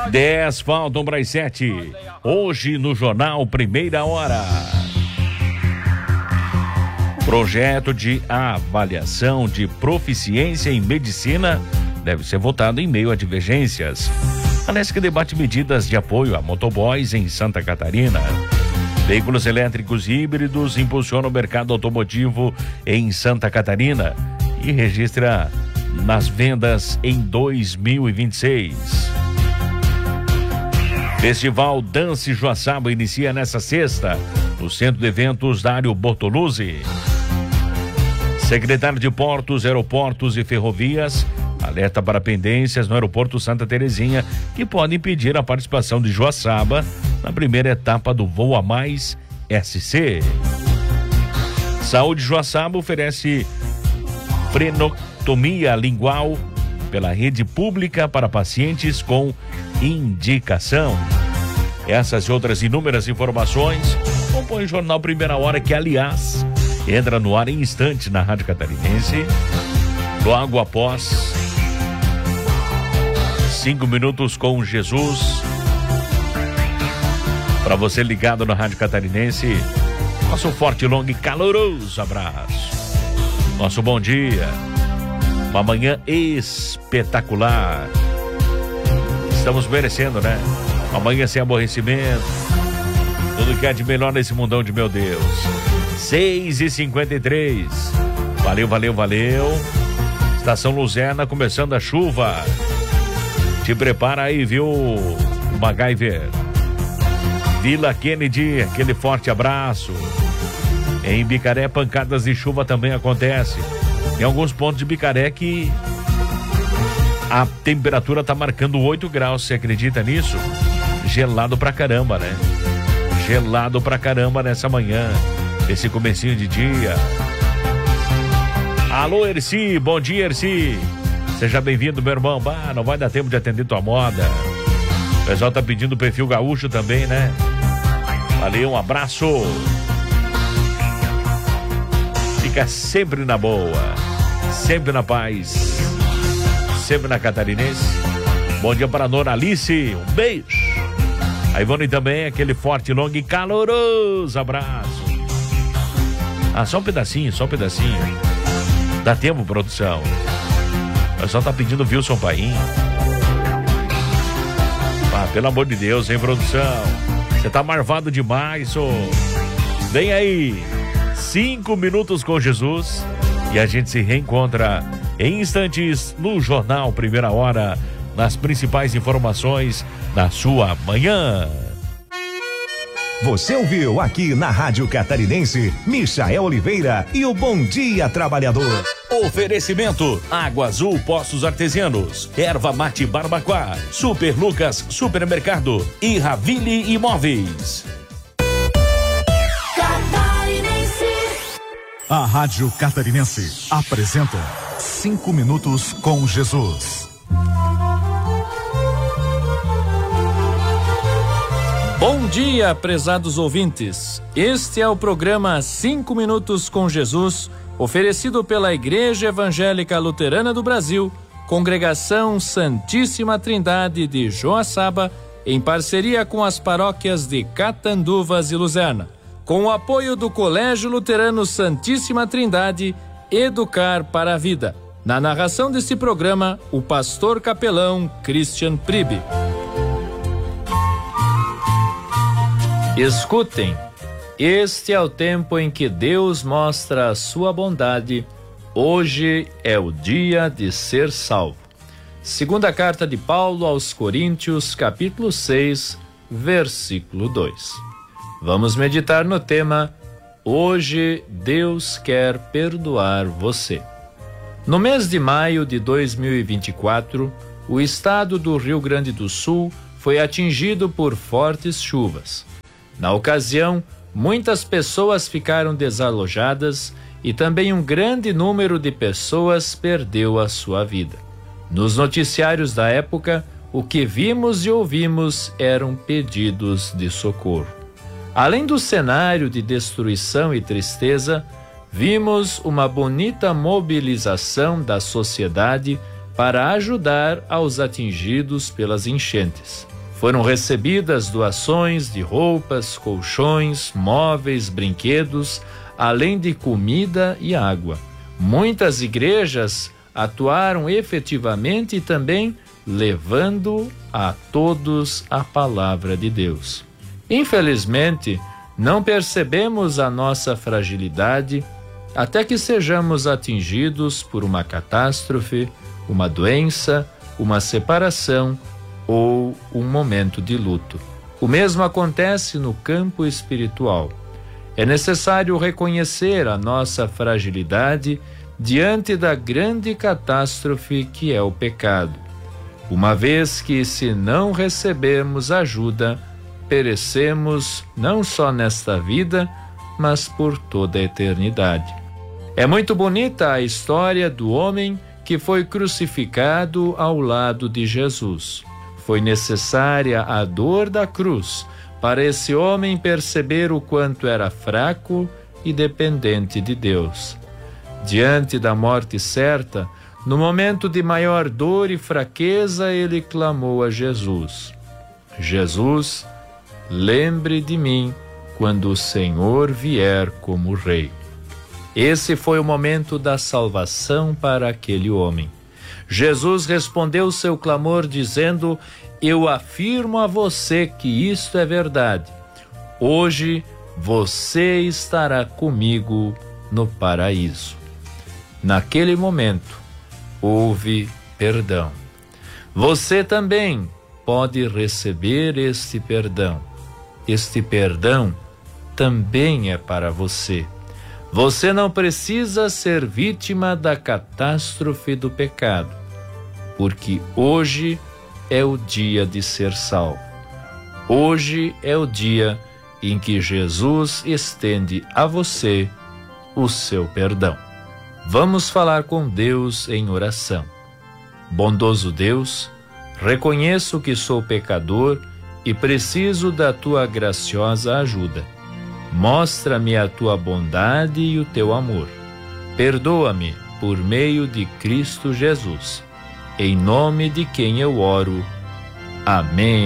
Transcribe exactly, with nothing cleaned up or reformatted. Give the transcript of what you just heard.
Dez faltam para as sete. Hoje no Jornal Primeira Hora. Projeto de avaliação de proficiência em medicina deve ser votado em meio a divergências. A Alesc debate medidas de apoio a motoboys em Santa Catarina. Veículos elétricos e híbridos impulsionam o mercado automotivo em Santa Catarina e registra nas vendas em dois mil e vinte e seis. Festival Dance Joaçaba inicia nesta sexta no Centro de Eventos Dário Bortoluzzi. Secretário de Portos, Aeroportos e Ferrovias alerta para pendências no Aeroporto Santa Terezinha que podem impedir a participação de Joaçaba na primeira etapa do Voa Mais S C. Saúde Joaçaba oferece frenotomia lingual pela rede pública para pacientes com indicação. Essas e outras inúmeras informações compõem o Jornal Primeira Hora, que aliás entra no ar em instantes na Rádio Catarinense, logo após cinco minutos com Jesus. Para você ligado na Rádio Catarinense, nosso forte, longo e caloroso abraço. Nosso bom dia. Uma manhã espetacular. Estamos merecendo, né? Uma manhã sem aborrecimento. Tudo que há de melhor nesse mundão de meu Deus. seis e cinquenta e três. Valeu, valeu, valeu. Estação Luzerna começando a chuva. Te prepara aí, viu, MacGyver? Vila Kennedy, aquele forte abraço. Em Bicaré, pancadas de chuva também acontece. Em alguns pontos de Bicaré que a temperatura tá marcando oito graus, você acredita nisso? Gelado pra caramba, né? Gelado pra caramba nessa manhã, esse comecinho de dia. Alô, Erci, bom dia, Erci. Seja bem-vindo, meu irmão. Bah, não vai dar tempo de atender tua moda. O pessoal tá pedindo o perfil gaúcho também, né? Valeu, um abraço. Fica sempre na boa, sempre na paz, sempre na Catarinense. Bom dia para a Nora Alice, um beijo. A Ivone também, aquele forte, longo e caloroso abraço. Ah, só um pedacinho, só um pedacinho. Dá tempo, produção. O pessoal tá pedindo Wilson Paim. Ah, pelo amor de Deus, hein, produção? Você tá marvado demais, ô. Vem aí, cinco minutos com Jesus e a gente se reencontra em instantes no Jornal Primeira Hora, nas principais informações da sua manhã. Você ouviu aqui na Rádio Catarinense, Michael Oliveira e o Bom Dia Trabalhador. Oferecimento: Água Azul Poços Artesianos, Erva Mate Barbacoa, Super Lucas Supermercado e Ravile Imóveis. A Rádio Catarinense apresenta Cinco Minutos com Jesus. Bom dia, prezados ouvintes. Este é o programa Cinco Minutos com Jesus, oferecido pela Igreja Evangélica Luterana do Brasil, Congregação Santíssima Trindade de Joaçaba, em parceria com as paróquias de Catanduvas e Luzerna, com o apoio do Colégio Luterano Santíssima Trindade, Educar para a Vida. Na narração deste programa, o pastor capelão Christian Pribe. Escutem, este é o tempo em que Deus mostra a sua bondade. Hoje é o dia de ser salvo. Segunda carta de Paulo aos Coríntios, capítulo seis, versículo dois. Vamos meditar no tema: Hoje Deus quer perdoar você. No mês de maio de dois mil e vinte e quatro, o estado do Rio Grande do Sul foi atingido por fortes chuvas. Na ocasião, muitas pessoas ficaram desalojadas e também um grande número de pessoas perdeu a sua vida. Nos noticiários da época, o que vimos e ouvimos eram pedidos de socorro. Além do cenário de destruição e tristeza, vimos uma bonita mobilização da sociedade para ajudar aos atingidos pelas enchentes. Foram recebidas doações de roupas, colchões, móveis, brinquedos, além de comida e água. Muitas igrejas atuaram efetivamente e também levando a todos a palavra de Deus. Infelizmente, não percebemos a nossa fragilidade até que sejamos atingidos por uma catástrofe, uma doença, uma separação ou um momento de luto. O mesmo acontece no campo espiritual. É necessário reconhecer a nossa fragilidade diante da grande catástrofe que é o pecado, uma vez que, se não recebermos ajuda, perecemos não só nesta vida, mas por toda a eternidade. É muito bonita a história do homem que foi crucificado ao lado de Jesus. Foi necessária a dor da cruz para esse homem perceber o quanto era fraco e dependente de Deus. Diante da morte certa, no momento de maior dor e fraqueza, ele clamou a Jesus: Jesus, lembre de mim quando o Senhor vier como Rei. Esse foi o momento da salvação para aquele homem. Jesus respondeu seu clamor dizendo: eu afirmo a você que isto é verdade. Hoje você estará comigo no paraíso. Naquele momento, houve perdão. Você também pode receber este perdão. Este perdão também é para você. Você não precisa ser vítima da catástrofe do pecado, porque hoje é o dia de ser salvo. Hoje é o dia em que Jesus estende a você o seu perdão. Vamos falar com Deus em oração. Bondoso Deus, reconheço que sou pecador e preciso da tua graciosa ajuda. Mostra-me a tua bondade e o teu amor. Perdoa-me por meio de Cristo Jesus. Em nome de quem eu oro. Amém.